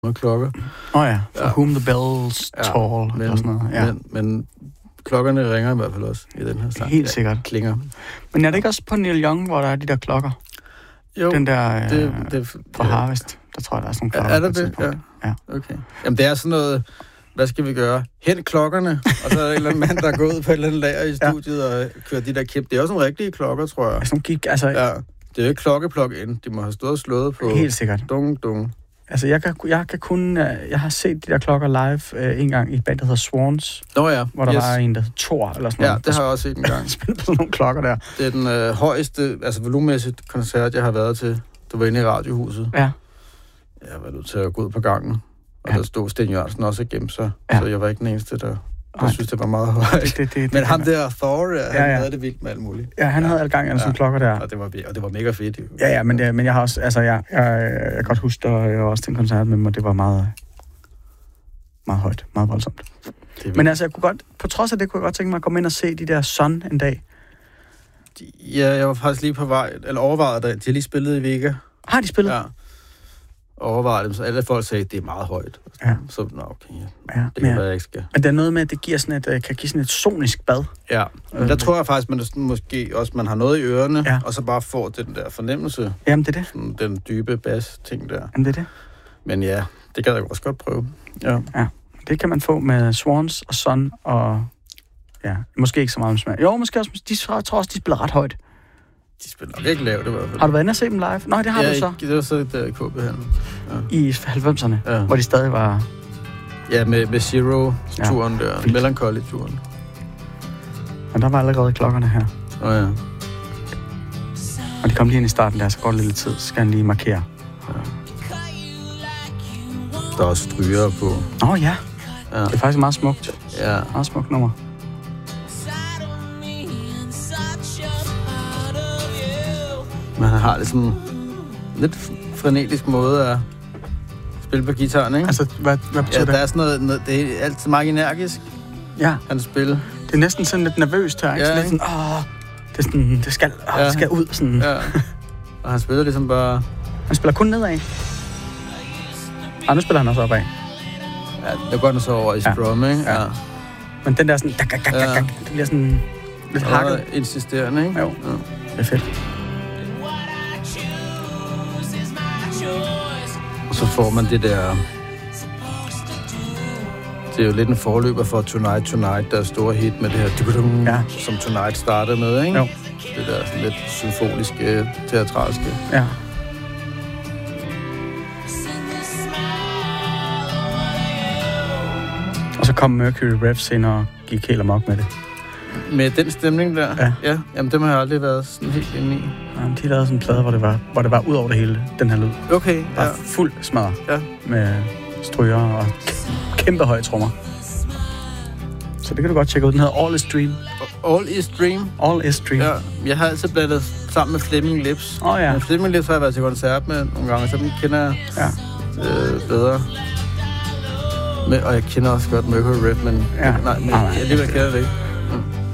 klokker. Ja. For whom the bells toll, men, og sådan noget. Ja. Men klokkerne ringer i hvert fald også i den her sang. Helt sikkert. Klinger. Men er det ikke også på Neil Young, hvor der er de der klokker? Jo, den der det på Harvest, der tror jeg, der er sådan nogle klokker. Er der det? Ja. Okay. Jamen, det er sådan noget, hvad skal vi gøre? Hent klokkerne, og så er der en eller anden mand, der er gået ud på et eller andet lager i studiet og kører de der kæmpe. Det er også nogle rigtige klokker, tror jeg. Sådan gik, altså... Ja, det er jo ikke klokkeplug-in. De må have stået og slået på... Helt sikkert. Dung. Altså, jeg har set de der klokker live en gang i et band, der hedder Swans. Ja. Hvor der var en, der hedder Thor, eller sådan noget. Ja, det har jeg også set en gang. Spillet på sådan nogle klokker der. Det er den højeste, altså volummæssigt koncert, jeg har været til. Det var inde i Radiohuset. Ja. Jeg var nødt til at gå ud på gangen. Og der stod Sten Jørgensen også og gemte sig. Ja. Så jeg var ikke den eneste, der synes, det var meget højt. Men ham der, Thor, han havde det vildt med alt muligt. Ja, han havde alle gang sådan klokker der. Og det var mega fedt. Ja, men jeg har også, altså jeg kan godt huske, at jeg var også til en koncert med mig, det var meget, meget højt, meget voldsomt. Men altså, jeg kunne godt, på trods af det, kunne jeg godt tænke mig at komme ind og se de der Sun en dag. Ja, jeg var faktisk lige på vej, eller overvejet det. De har lige spillet i Vega. Har de spillet? Ja. Overvejet dem, så alle folk sagde, at det er meget højt. Ja. Så, okay, det kan være, jeg ikke skal. Men det er noget med, at det giver sådan kan give sådan et sonisk bad. Ja, men der tror jeg faktisk, man har noget i ørerne, og så bare får den der fornemmelse. Jamen, det er det. Sådan den dybe bas-ting der. Jamen, det er det. Men ja, det kan jeg også godt prøve. Ja. Det kan man få med Swans og Sun og... Ja, måske ikke så meget med smag. Jo, måske også... Jeg tror også, de spiller ret højt. De spiller nok ikke lavt, det var. Har du været inde og se dem live? Nej, det har du så. Det var så der i KB-handlen. Ja. I 90'erne, hvor de stadig var... Ja, med Zero-turen der. Melancholy-turen. Men der var allerede klokkerne her. Ja. Og de kom lige ind i starten der, så går det lidt tid. Så skal han lige markere. Ja. Der er også stryger på. Ja. Det er faktisk meget smukt. Ja. Meget smukt nummer. Man har ligesom lidt frenetisk måde at spille på gitaren, ikke? Altså, hvad betyder det? Der er sådan noget, det er altid meget energisk, hans spil. Det er næsten sådan lidt nervøst her, ikke? Ja, sådan, det skal ud, sådan. Ja, og han spiller ligesom bare... Han spiller kun nedad. Nu spiller han også opad. Ja, det går den så over i strum, ikke? Ja. Men den der sådan... Det bliver sådan lidt hakket. Insisterende, ikke? Jo, det er fedt. Og så får man det der... Det er jo lidt en forløber for Tonight, der er store hit med det her... Som Tonight startede med, ikke? Jo. Det der sådan lidt symfoniske, teatralske. Ja. Og så kom Mercury Rev senere og gik helt amok med det. Med den stemning der? Ja. Jamen, dem har jeg aldrig været sådan helt inde i. Jamen, de lavede sådan en plade, hvor det var ud over det hele, den her lyd. Okay, ja. Fuld smadret. Ja. Med stryger og kæmpe høje trommer. Så det kan du godt tjekke ud. Den hedder All Is Dream. All Is Dream? All Is Dream. Ja, jeg har altid blandet sammen med Fleming Lips. Ja. Men Fleming Lips har jeg været til koncert med nogle gange, så dem kender jeg bedre. Og jeg kender også godt Mercury Rev, men jeg alligevel kender det ikke.